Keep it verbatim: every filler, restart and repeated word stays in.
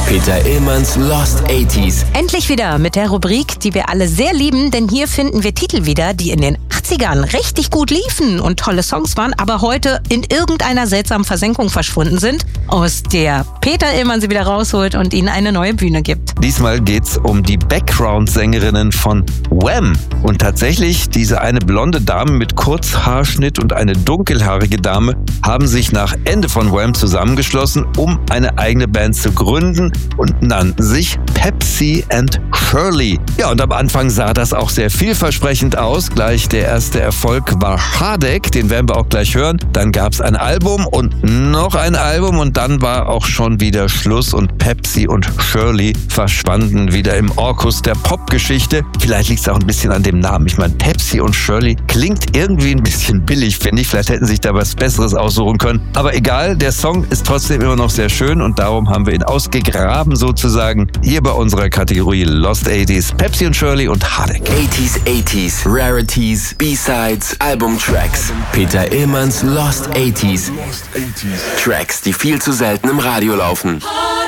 Peter Illmanns Lost achtziger. Endlich wieder mit der Rubrik, die wir alle sehr lieben, denn hier finden wir Titel wieder, die in den achtzigern richtig gut liefen und tolle Songs waren, aber heute in irgendeiner seltsamen Versenkung verschwunden sind, aus der Peter Illmann sie wieder rausholt und ihnen eine neue Bühne gibt. Diesmal geht's um die Background-Sängerinnen von Wham! Und tatsächlich, diese eine blonde Dame mit Kurzhaarschnitt und eine dunkelhaarige Dame haben sich nach Ende von Wham! Zusammengeschlossen, um eine eigene Band zu gründen und nannten sich Pepsi and Shirley. Ja, und am Anfang sah das auch sehr vielversprechend aus. Gleich der erste Erfolg war Hardek, den werden wir auch gleich hören. Dann gab's ein Album und noch ein Album und dann war auch schon wieder Schluss und Pepsi und Shirley verschwanden wieder im Orkus der Popgeschichte. Vielleicht liegt es auch ein bisschen an dem Namen. Ich meine, Pepsi und Shirley klingt irgendwie ein bisschen billig, finde ich. Vielleicht hätten sich da was Besseres aussuchen können. Aber egal, der Song ist trotzdem immer noch sehr schön und darum haben wir ihn ausgegraben sozusagen. Hier bei unserer Kategorie Lost achtziger, Pepsi und Shirley und Hardek. achtziger, achtziger, Rarities, B-Sides, Albumtracks. Peter Illmanns Lost achtziger. Tracks, die viel zu selten im Radio laufen.